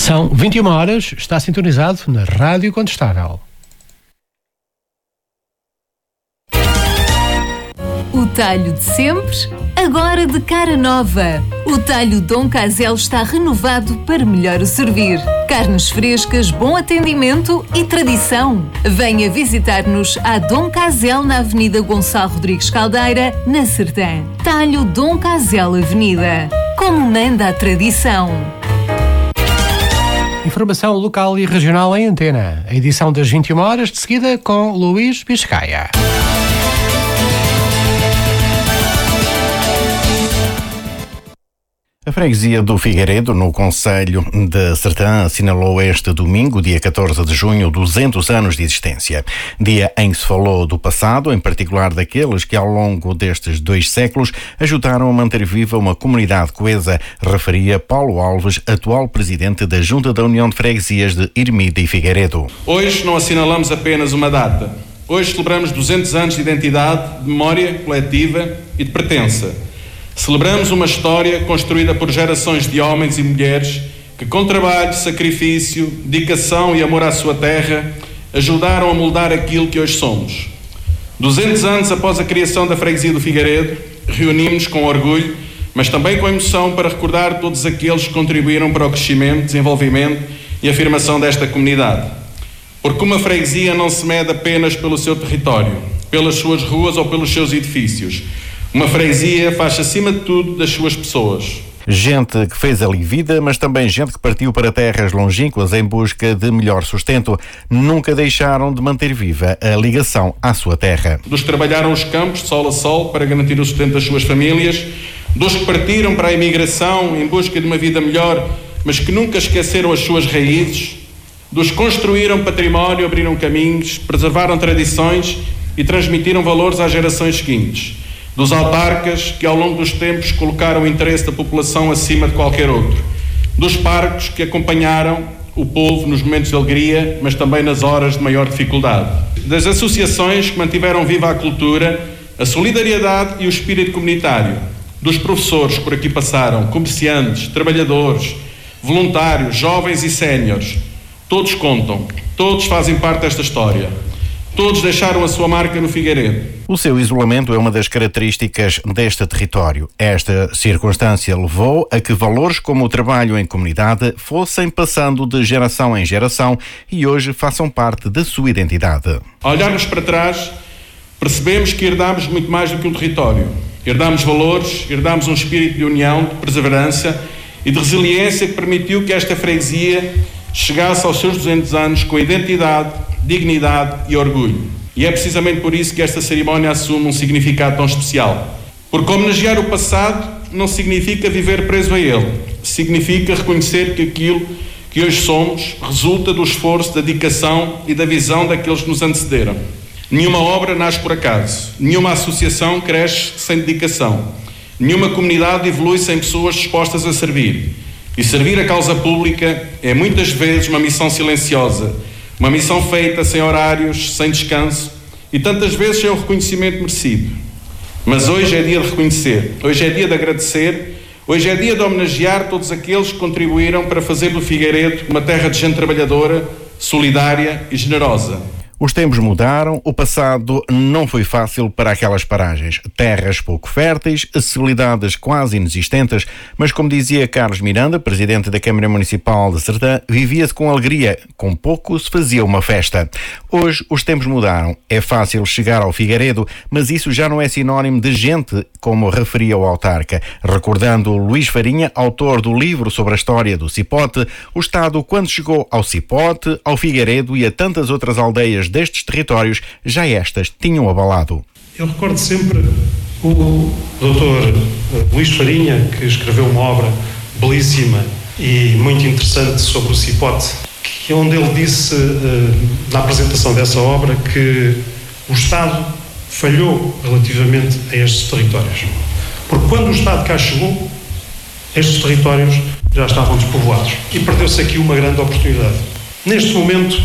São 21 horas, está sintonizado na Rádio Contestável. O talho de sempre, agora de cara nova. O talho Dom Casel está renovado para melhor o servir. Carnes frescas, bom atendimento e tradição. Venha visitar-nos à Dom Casel na Avenida Gonçalo Rodrigues Caldeira, na Sertã. Talho Dom Casel Avenida. Como manda a tradição. Informação local e regional em antena. A edição das 21 horas, de seguida com Luís Biscaia. A freguesia do Figueiredo, no concelho de Sertã, assinalou este domingo, dia 14 de junho, 200 anos de existência. Dia em que se falou do passado, em particular daqueles que ao longo destes 2 séculos ajudaram a manter viva uma comunidade coesa, referia Paulo Alves, atual presidente da Junta da União de Freguesias de Ermida e Figueiredo. Hoje não assinalamos apenas uma data. Hoje celebramos 200 anos de identidade, de memória coletiva e de pertença. Celebramos uma história construída por gerações de homens e mulheres que, com trabalho, sacrifício, dedicação e amor à sua terra, ajudaram a moldar aquilo que hoje somos. 200 anos após a criação da freguesia do Figueiredo, reunimos-nos com orgulho, mas também com emoção para recordar todos aqueles que contribuíram para o crescimento, desenvolvimento e afirmação desta comunidade. Porque uma freguesia não se mede apenas pelo seu território, pelas suas ruas ou pelos seus edifícios. Uma freguesia faz acima de tudo das suas pessoas. Gente que fez ali vida, mas também gente que partiu para terras longínquas em busca de melhor sustento. Nunca deixaram de manter viva a ligação à sua terra. Dos que trabalharam os campos de sol a sol para garantir o sustento das suas famílias, dos que partiram para a imigração em busca de uma vida melhor, mas que nunca esqueceram as suas raízes, dos que construíram património, abriram caminhos, preservaram tradições e transmitiram valores às gerações seguintes. Dos autarcas que ao longo dos tempos colocaram o interesse da população acima de qualquer outro. Dos parcos que acompanharam o povo nos momentos de alegria, mas também nas horas de maior dificuldade. Das associações que mantiveram viva a cultura, a solidariedade e o espírito comunitário. Dos professores que por aqui passaram, comerciantes, trabalhadores, voluntários, jovens e séniores. Todos contam, todos fazem parte desta história. Todos deixaram a sua marca no Figueiredo. O seu isolamento é uma das características deste território. Esta circunstância levou a que valores como o trabalho em comunidade fossem passando de geração em geração e hoje façam parte da sua identidade. Ao olharmos para trás, percebemos que herdámos muito mais do que um território. Herdámos valores, herdámos um espírito de união, de perseverança e de resiliência que permitiu que esta freguesia chegasse aos seus 200 anos com identidade, dignidade e orgulho. E é precisamente por isso que esta cerimónia assume um significado tão especial. Porque homenagear o passado não significa viver preso a ele. Significa reconhecer que aquilo que hoje somos resulta do esforço, da dedicação e da visão daqueles que nos antecederam. Nenhuma obra nasce por acaso. Nenhuma associação cresce sem dedicação. Nenhuma comunidade evolui sem pessoas dispostas a servir. E servir a causa pública é muitas vezes uma missão silenciosa, uma missão feita sem horários, sem descanso e tantas vezes sem o reconhecimento merecido. Mas hoje é dia de reconhecer, hoje é dia de agradecer, hoje é dia de homenagear todos aqueles que contribuíram para fazer do Figueiredo uma terra de gente trabalhadora, solidária e generosa. Os tempos mudaram, o passado não foi fácil para aquelas paragens. Terras pouco férteis, acessibilidades quase inexistentes, mas como dizia Carlos Miranda, presidente da Câmara Municipal de Sertã, vivia-se com alegria, com pouco se fazia uma festa. Hoje os tempos mudaram, é fácil chegar ao Figueiredo, mas isso já não é sinónimo de gente, como referia o autarca. Recordando Luís Farinha, autor do livro sobre a história do Cipote, o Estado, quando chegou ao Cipote, ao Figueiredo e a tantas outras aldeias destes territórios, já estas tinham abalado. Eu recordo sempre o Dr. Luís Farinha, que escreveu uma obra belíssima e muito interessante sobre o Cipote, onde ele disse, na apresentação dessa obra, que o Estado falhou relativamente a estes territórios. Porque quando o Estado cá chegou, estes territórios já estavam despovoados. E perdeu-se aqui uma grande oportunidade. Neste momento,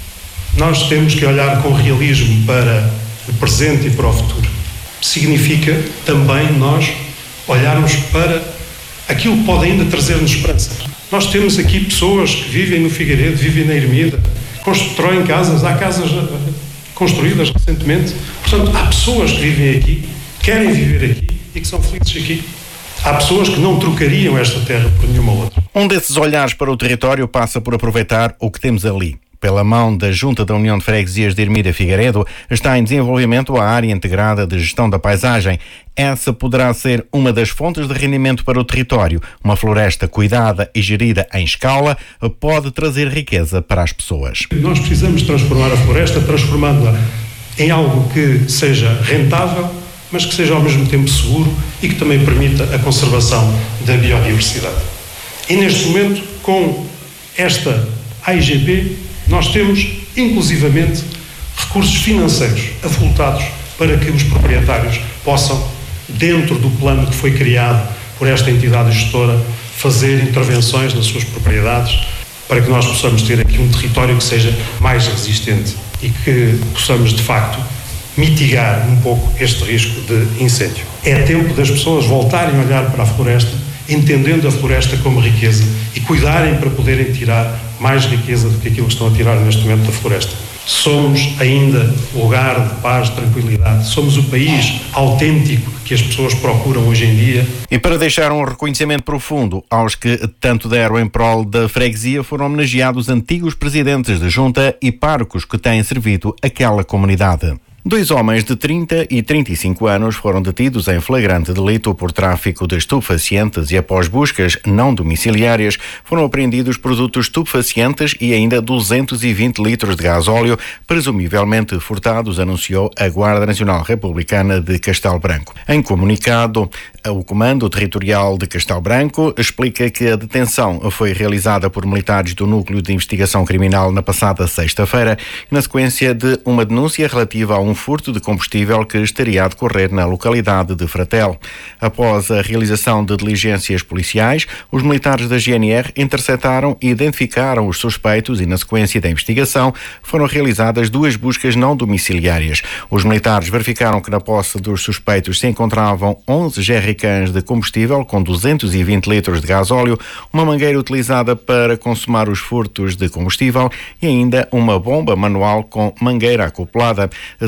nós temos que olhar com realismo para o presente e para o futuro. Significa também nós olharmos para aquilo que pode ainda trazer-nos esperança. Nós temos aqui pessoas que vivem no Figueiredo, vivem na Ermida, constroem casas, há casas construídas recentemente. Portanto, há pessoas que vivem aqui, querem viver aqui e que são felizes aqui. Há pessoas que não trocariam esta terra por nenhuma outra. Um desses olhares para o território passa por aproveitar o que temos ali. Pela mão da Junta da União de Freguesias de Ermida Figueiredo, está em desenvolvimento a área integrada de gestão da paisagem. Essa poderá ser uma das fontes de rendimento para o território. Uma floresta cuidada e gerida em escala pode trazer riqueza para as pessoas. Nós precisamos transformar a floresta, transformando-a em algo que seja rentável, mas que seja ao mesmo tempo seguro e que também permita a conservação da biodiversidade. E neste momento, com esta AIGP, nós temos, inclusivamente, recursos financeiros avultados para que os proprietários possam, dentro do plano que foi criado por esta entidade gestora, fazer intervenções nas suas propriedades para que nós possamos ter aqui um território que seja mais resistente e que possamos, de facto, mitigar um pouco este risco de incêndio. É tempo das pessoas voltarem a olhar para a floresta, entendendo a floresta como riqueza e cuidarem para poderem tirar mais riqueza do que aquilo que estão a tirar neste momento da floresta. Somos ainda lugar de paz, de tranquilidade. Somos o país autêntico que as pessoas procuram hoje em dia. E para deixar um reconhecimento profundo aos que tanto deram em prol da freguesia, foram homenageados antigos presidentes de junta e párocos que têm servido aquela comunidade. 2 homens de 30 e 35 anos foram detidos em flagrante delito por tráfico de estupefacientes e após buscas não domiciliárias foram apreendidos produtos estupefacientes e ainda 220 litros de gasóleo, presumivelmente furtados, anunciou a Guarda Nacional Republicana de Castelo Branco. Em comunicado, o Comando Territorial de Castelo Branco explica que a detenção foi realizada por militares do Núcleo de Investigação Criminal na passada sexta-feira, na sequência de uma denúncia relativa a um furto de combustível que estaria a decorrer na localidade de Fratel. Após a realização de diligências policiais, os militares da GNR interceptaram e identificaram os suspeitos e, na sequência da investigação, foram realizadas 2 buscas não domiciliárias. Os militares verificaram que na posse dos suspeitos se encontravam 11 jerrycans de combustível com 220 litros de gasóleo, uma mangueira utilizada para consumar os furtos de combustível e ainda uma bomba manual com mangueira acoplada.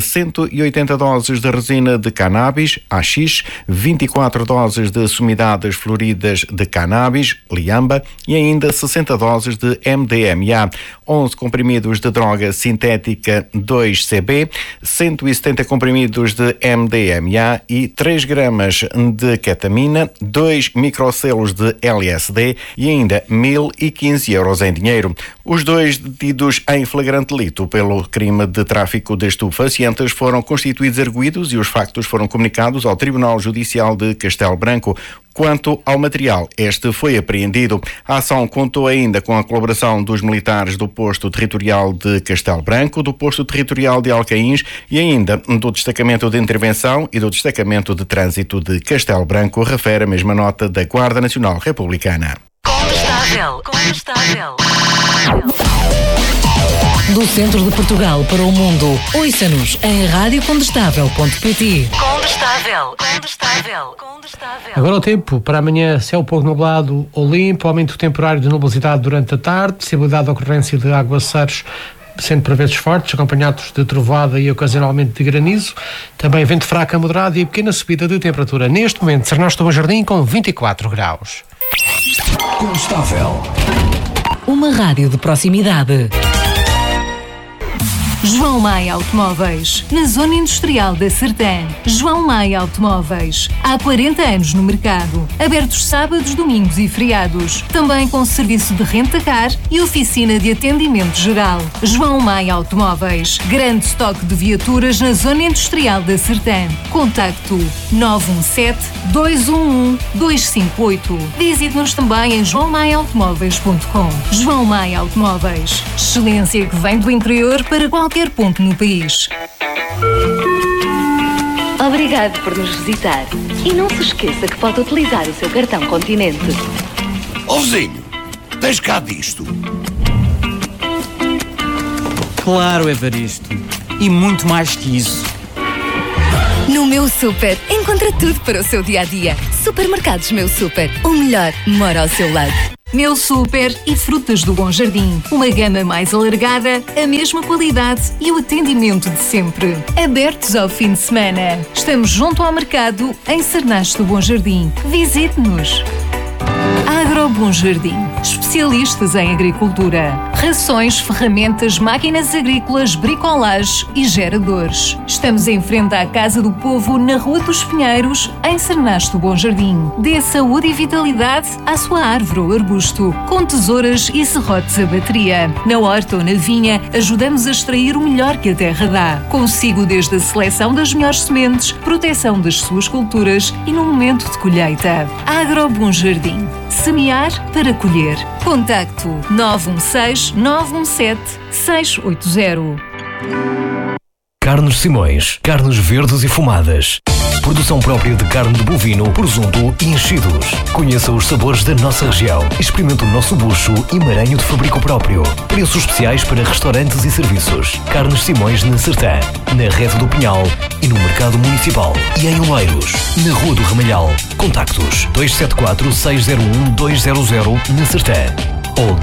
180 doses de resina de cannabis, AX, 24 doses de sumidades floridas de cannabis, liamba, e ainda 60 doses de MDMA, 11 comprimidos de droga sintética 2CB, 170 comprimidos de MDMA e 3 gramas de ketamina, 2 microselos de LSD e ainda 1.015 euros em dinheiro. Os 2 detidos em flagrante delito pelo crime de tráfico de estupefacientes foram constituídos arguidos e os factos foram comunicados ao Tribunal Judicial de Castelo Branco. Quanto ao material, este foi apreendido. A ação contou ainda com a colaboração dos militares do Posto Territorial de Castelo Branco, do Posto Territorial de Alcaíns e ainda do Destacamento de Intervenção e do Destacamento de Trânsito de Castelo Branco, refere a mesma nota da Guarda Nacional Republicana. Condestável. Do centro de Portugal para o mundo, ouça-nos em radiocondestável.pt. Condestável. Agora o tempo. Para amanhã, céu pouco nublado ou limpo, aumento temporário de nubosidade durante a tarde, possibilidade de ocorrência de aguaceiros, sendo por vezes fortes, acompanhados de trovoada e ocasionalmente de granizo. Também vento fraco a moderado e pequena subida de temperatura. Neste momento, Sernós Bom Jardim com 24 graus. Condestável. Uma rádio de proximidade. João Maia Automóveis, na Zona Industrial da Sertã. João Maia Automóveis, há 40 anos no mercado. Abertos sábados, domingos e feriados. Também com serviço de renta-car e oficina de atendimento geral. João Maia Automóveis, grande estoque de viaturas na Zona Industrial da Sertã. Contacto 917-211-258. Visite-nos também em joaomaiaautomóveis.com. João Maia Automóveis, excelência que vem do interior para qualquer ponto no país. Obrigado por nos visitar. E não se esqueça que pode utilizar o seu cartão Continente. Ó vizinho, tens cá disto? Claro, Evaristo. E muito mais que isso. No Meu Super, encontra tudo para o seu dia-a-dia. Supermercados Meu Super, o melhor mora ao seu lado. Meu Super e Frutas do Bom Jardim. Uma gama mais alargada, a mesma qualidade e o atendimento de sempre. Abertos ao fim de semana. Estamos junto ao mercado em Cernache do Bom Jardim. Visite-nos. Agro Bom Jardim. Especialistas em agricultura. Rações, ferramentas, máquinas agrícolas, bricolage e geradores. Estamos em frente à Casa do Povo, na Rua dos Pinheiros, em Cernache do Bom Jardim. Dê saúde e vitalidade à sua árvore ou arbusto, com tesouras e serrotes a bateria. Na horta ou na vinha, ajudamos a extrair o melhor que a terra dá. Consigo desde a seleção das melhores sementes, proteção das suas culturas e no momento de colheita. Agro Bom Jardim. Semear para colher. Contacto 916-917-680. Carnes Simões. Carnes verdes e fumadas. Produção própria de carne de bovino, presunto e enchidos. Conheça os sabores da nossa região. Experimente o nosso bucho e maranho de fabrico próprio. Preços especiais para restaurantes e serviços. Carnes Simões na Sertã, na Rede do Pinhal e no Mercado Municipal. E em Oleiros, na Rua do Ramalhal. Contactos 274-601-200 na Sertã ou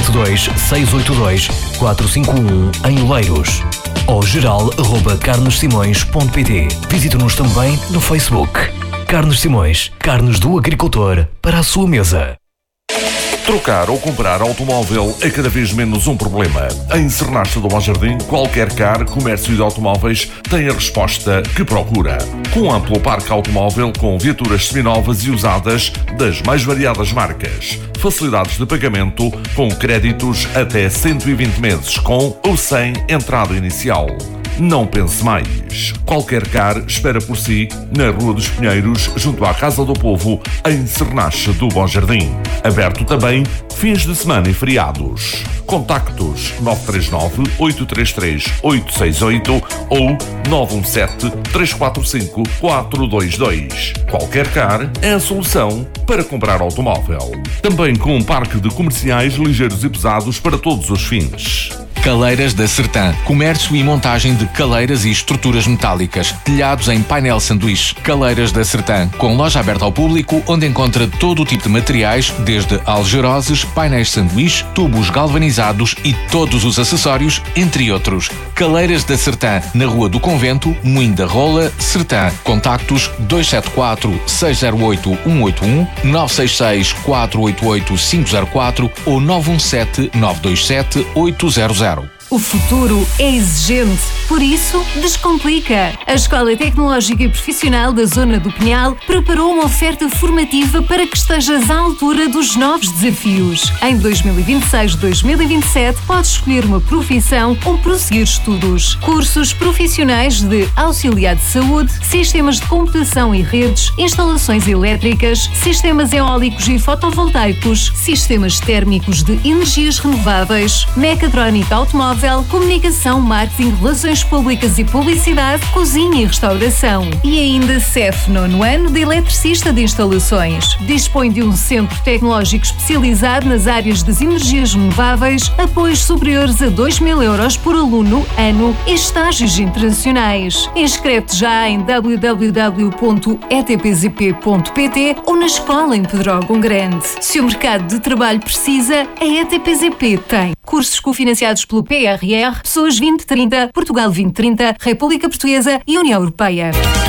272-682-451 em Oleiros. Ou geral@carnesimões.pt. Visite-nos também no Facebook. Carnes Simões, carnes do agricultor para a sua mesa. Trocar ou comprar automóvel é cada vez menos um problema. Em Cernache do Bom Jardim, qualquer car, comércio de automóveis tem a resposta que procura. Com amplo parque automóvel com viaturas seminovas e usadas das mais variadas marcas. Facilidades de pagamento com créditos até 120 meses com ou sem entrada inicial. Não pense mais. Qualquer car espera por si na Rua dos Pinheiros, junto à Casa do Povo, em Cernache do Bom Jardim. Aberto também fins de semana e feriados. Contactos 939-833-868 ou 917-345-422. Qualquer car é a solução para comprar automóvel. Também com um parque de comerciais ligeiros e pesados para todos os fins. Caleiras da Sertã. Comércio e montagem de caleiras e estruturas metálicas. Telhados em painel sanduíche. Caleiras da Sertã. Com loja aberta ao público, onde encontra todo o tipo de materiais, desde algeroses, painéis sanduíche, tubos galvanizados e todos os acessórios, entre outros. Caleiras da Sertã. Na Rua do Convento, Moinho da Rola, Sertã. Contactos 274-608-181, 966-488-504 ou 917-927-800. O futuro é exigente, por isso descomplica. A Escola Tecnológica e Profissional da Zona do Pinhal preparou uma oferta formativa para que estejas à altura dos novos desafios. Em 2026-2027 podes escolher uma profissão ou prosseguir estudos. Cursos profissionais de auxiliar de saúde, sistemas de computação e redes, instalações elétricas, sistemas eólicos e fotovoltaicos, sistemas térmicos de energias renováveis, mecatrónica automóvel, comunicação, marketing, relações públicas e publicidade, cozinha e restauração. E ainda CEF 9º ano de eletricista de instalações. Dispõe de um centro tecnológico especializado nas áreas das energias renováveis, apoios superiores a 2.000 euros por aluno ano e estágios internacionais. Inscreve-te já em www.etpzp.pt ou na escola em Pedrógão Grande. Se o mercado de trabalho precisa, a ETPZP tem. Cursos cofinanciados pelo PRR, Pessoas 2030, Portugal 2030, República Portuguesa e União Europeia.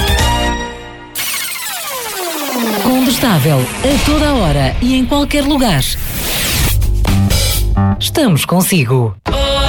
Condestável, a toda a hora e em qualquer lugar. Estamos consigo.